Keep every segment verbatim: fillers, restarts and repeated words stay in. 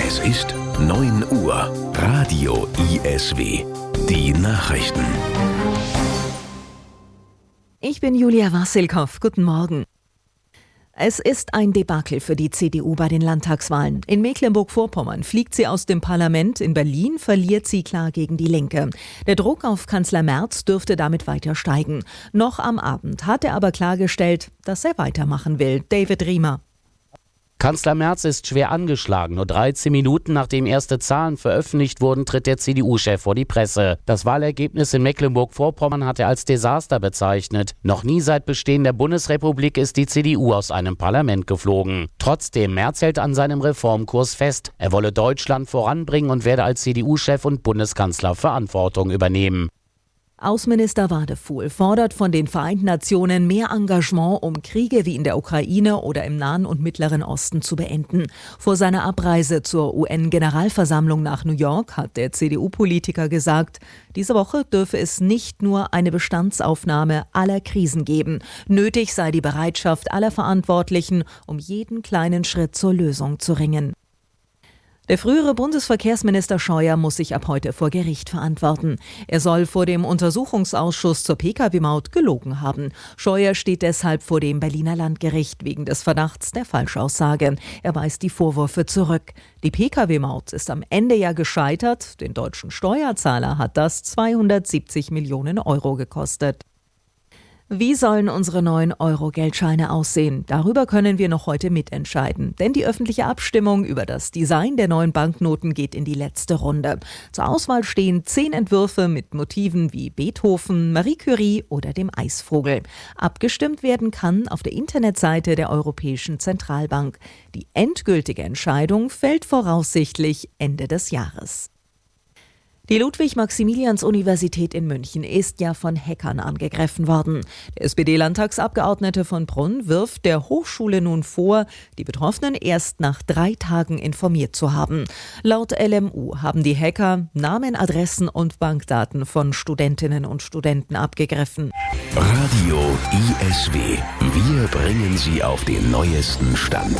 Es ist neun Uhr. Radio I S W. Die Nachrichten. Ich bin Julia Wassilkow. Guten Morgen. Es ist ein Debakel für die C D U bei den Landtagswahlen. In Mecklenburg-Vorpommern fliegt sie aus dem Parlament, in Berlin verliert sie klar gegen die Linke. Der Druck auf Kanzler Merz dürfte damit weiter steigen. Noch am Abend hat er aber klargestellt, dass er weitermachen will. David Riemer. Kanzler Merz ist schwer angeschlagen. Nur dreizehn Minuten nachdem erste Zahlen veröffentlicht wurden, tritt der C D U-Chef vor die Presse. Das Wahlergebnis in Mecklenburg-Vorpommern hat er als Desaster bezeichnet. Noch nie seit Bestehen der Bundesrepublik ist die C D U aus einem Parlament geflogen. Trotzdem, Merz hält an seinem Reformkurs fest. Er wolle Deutschland voranbringen und werde als C D U-Chef und Bundeskanzler Verantwortung übernehmen. Außenminister Wadefuhl fordert von den Vereinten Nationen mehr Engagement, um Kriege wie in der Ukraine oder im Nahen und Mittleren Osten zu beenden. Vor seiner Abreise zur U N-Generalversammlung nach New York hat der C D U-Politiker gesagt, diese Woche dürfe es nicht nur eine Bestandsaufnahme aller Krisen geben. Nötig sei die Bereitschaft aller Verantwortlichen, um jeden kleinen Schritt zur Lösung zu ringen. Der frühere Bundesverkehrsminister Scheuer muss sich ab heute vor Gericht verantworten. Er soll vor dem Untersuchungsausschuss zur Pkw-Maut gelogen haben. Scheuer steht deshalb vor dem Berliner Landgericht wegen des Verdachts der Falschaussage. Er weist die Vorwürfe zurück. Die Pkw-Maut ist am Ende ja gescheitert. Den deutschen Steuerzahler hat das zweihundertsiebzig Millionen Euro gekostet. Wie sollen unsere neuen Euro-Geldscheine aussehen? Darüber können wir noch heute mitentscheiden. Denn die öffentliche Abstimmung über das Design der neuen Banknoten geht in die letzte Runde. Zur Auswahl stehen zehn Entwürfe mit Motiven wie Beethoven, Marie Curie oder dem Eisvogel. Abgestimmt werden kann auf der Internetseite der Europäischen Zentralbank. Die endgültige Entscheidung fällt voraussichtlich Ende des Jahres. Die Ludwig-Maximilians-Universität in München ist ja von Hackern angegriffen worden. Der S P D-Landtagsabgeordnete von Brunn wirft der Hochschule nun vor, die Betroffenen erst nach drei Tagen informiert zu haben. Laut L M U haben die Hacker Namen, Adressen und Bankdaten von Studentinnen und Studenten abgegriffen. Radio I S W. Wir bringen Sie auf den neuesten Stand.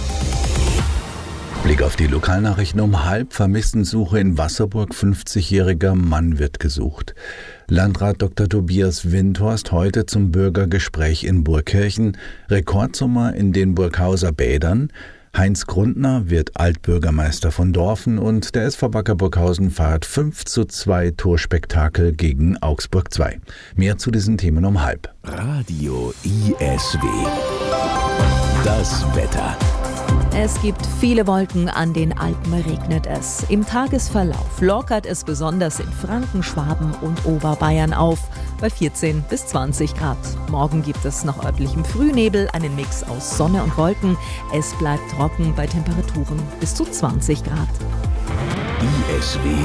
Blick auf die Lokalnachrichten um halb. Vermisstensuche in Wasserburg. fünfzigjähriger Mann wird gesucht. Landrat Doktor Tobias Windhorst heute zum Bürgergespräch in Burgkirchen. Rekordsommer in den Burghauser Bädern. Heinz Grundner wird Altbürgermeister von Dorfen und der S V Wacker Burghausen feiert fünf zu zwei Torspektakel gegen Augsburg zwei. Mehr zu diesen Themen um halb. Radio I S W. Das Wetter. Es gibt viele Wolken, an den Alpen regnet es. Im Tagesverlauf lockert es besonders in Franken, Schwaben und Oberbayern auf, bei vierzehn bis zwanzig Grad. Morgen gibt es nach örtlichem Frühnebel einen Mix aus Sonne und Wolken. Es bleibt trocken bei Temperaturen bis zu zwanzig Grad. I S W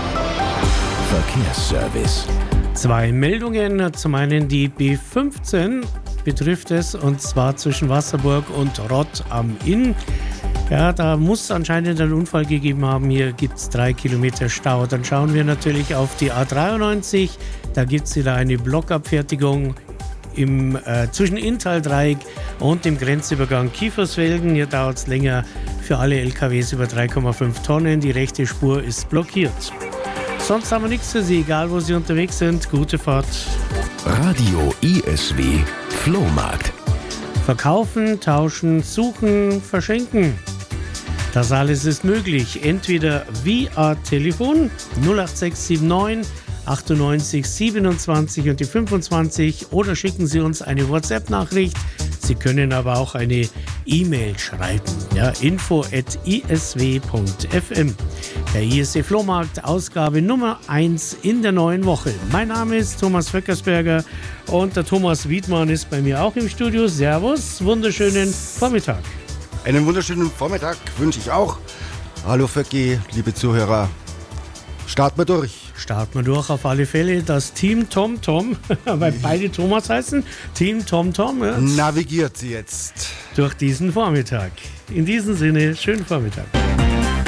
Verkehrsservice. Zwei Meldungen. Zum einen die B fünfzehn betrifft es, und zwar zwischen Wasserburg und Rott am Inn. Ja, da muss es anscheinend einen Unfall gegeben haben. Hier gibt es drei Kilometer Stau. Dann schauen wir natürlich auf die A dreiundneunzig. Da gibt es wieder eine Blockabfertigung im, äh, zwischen Inntal-Dreieck und dem Grenzübergang Kiefersfelden. Hier dauert es länger für alle L K Ws über drei Komma fünf Tonnen. Die rechte Spur ist blockiert. Sonst haben wir nichts für Sie, egal wo Sie unterwegs sind. Gute Fahrt. Radio I S W Flohmarkt. Verkaufen, tauschen, suchen, verschenken. Das alles ist möglich. Entweder via Telefon null acht sechs sieben neun achtundneunzig siebenundzwanzig und die fünfundzwanzig oder schicken Sie uns eine WhatsApp-Nachricht. Sie können aber auch eine E-Mail schreiben. Ja, info at i s w punkt f m. Der I S W Flohmarkt, Ausgabe Nummer eins in der neuen Woche. Mein Name ist Thomas Vöckersberger und der Thomas Wiedmann ist bei mir auch im Studio. Servus, wunderschönen Vormittag. Einen wunderschönen Vormittag wünsche ich auch. Hallo Vöcki, liebe Zuhörer. Starten wir durch. Starten wir durch auf alle Fälle. Das Team Tom Tom, weil beide Thomas heißen, Team Tom Tom. Ja, navigiert sie jetzt durch diesen Vormittag. In diesem Sinne, schönen Vormittag.